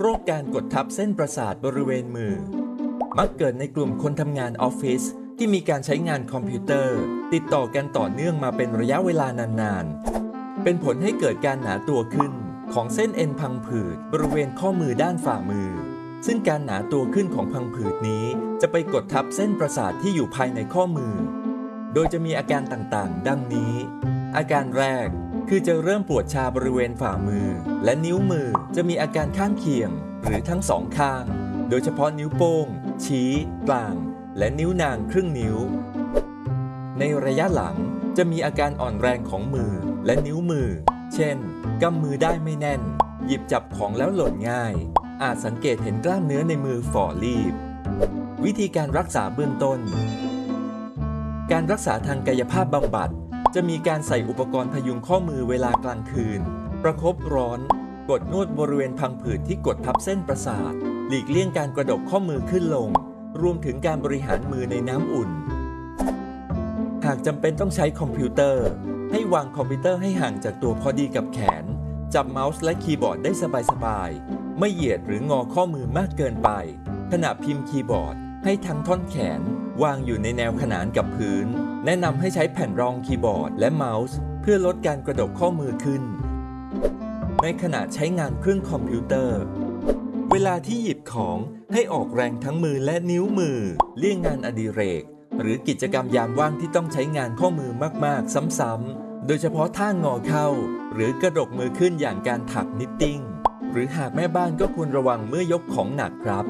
รคการกดทับเส้นประสาทบริเวณมือมักเกิดในกลุ่มคนทำงานออฟฟิศที่มีการใช้งานคอมพิวเตอร์ติดต่อกันต่อเนื่องมาเป็นระยะเวลานานๆเป็นผลให้เกิดการหนาตัวขึ้นของเส้นเอ็นพังผืดบริเวณข้อมือด้านฝ่ามือซึ่งการหนาตัวขึ้นของพังผืดนี้จะไปกดทับเส้นประสาทที่อยู่ภายในข้อมือโดยจะมีอาการต่างๆดังนี้อาการแรกคือจะเริ่มปวดชาบริเวณฝ่ามือและนิ้วมือจะมีอาการข้างเคียงหรือทั้งสองข้างโดยเฉพาะนิ้วโป้งชี้กลางและนิ้วนางครึ่งนิ้วในระยะหลังจะมีอาการอ่อนแรงของมือและนิ้วมือเช่นกำมือได้ไม่แน่นหยิบจับของแล้วหล่นง่ายอาจสังเกตเห็นกล้ามเนื้อในมือฝ่อรีบวิธีการรักษาเบื้องต้นการรักษาทางกายภาพบำบัดจะมีการใส่อุปกรณ์พยุงข้อมือเวลากลางคืนประคบร้อนกดนวดบริเวณพังผืดที่กดทับเส้นประสาทหลีกเลี่ยงการกระดกข้อมือขึ้นลงรวมถึงการบริหารมือในน้ำอุ่นหากจำเป็นต้องใช้คอมพิวเตอร์ให้วางคอมพิวเตอร์ให้ห่างจากตัวพอดีกับแขนจับเมาส์และคีย์บอร์ดได้สบายๆไม่เหยียดหรืองอข้อมือมากเกินไปขณะพิมพ์คีย์บอร์ดให้ทั้งท่อนแขนวางอยู่ในแนวขนานกับพื้นแนะนำให้ใช้แผ่นรองคีย์บอร์ดและเมาส์เพื่อลดการกระดกข้อมือขึ้นในขณะใช้งานเครื่องคอมพิวเตอร์เวลาที่หยิบของให้ออกแรงทั้งมือและนิ้วมือเลี่ยงงานอดิเรกหรือกิจกรรมยามว่างที่ต้องใช้งานข้อมือมากๆซ้ำๆโดยเฉพาะท่างอเข้าหรือกระดกมือขึ้นอย่างการถักนิตติ้งหรือหากแม่บ้านก็ควรระวังเมื่อยกของหนักครับ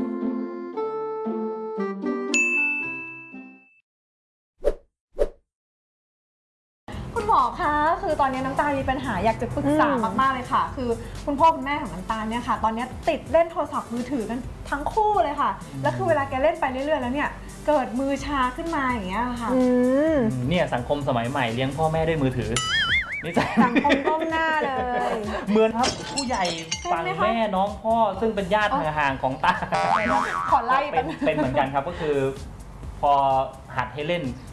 คุณหมอคะคือตอนนี้น้ำตาลมีปัญหาอยากจะปรึกษามากๆเลยค่ะคือคุณพ่อคุณแม่ของน้ำตาลเนี่ยค่ะตอนนี้ติดเล่นโทรศัพท์มือถือกันทั้งคู่เลยค่ะแล้วคือเวลาแกเล่นไปเรื่อยๆแล้วเนี่ยเกิดมือชาขึ้นมาอย่างเงี้ยค่ะเนี่ยสังคมสมัยใหม่เลี้ยงพ่อแม่ด้วยมือถือนี่สังคมก้มหน้าเลยเหมือนครับผู้ใหญ่ฝั่งแม่น้องพ่อซึ่งเป็นญาติห่างๆของตาขอไล่เป็นเหมือนกันครับก็คือพอหัดให้เล่น